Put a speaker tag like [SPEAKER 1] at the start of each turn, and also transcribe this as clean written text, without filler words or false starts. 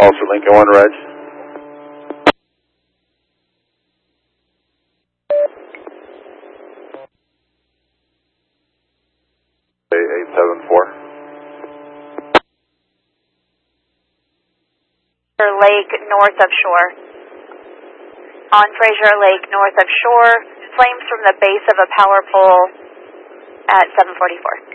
[SPEAKER 1] Also Lincoln 1 Reg.
[SPEAKER 2] Lake, north of shore. On Fraser Lake, north of shore. Flames from the base of a power pole at 744.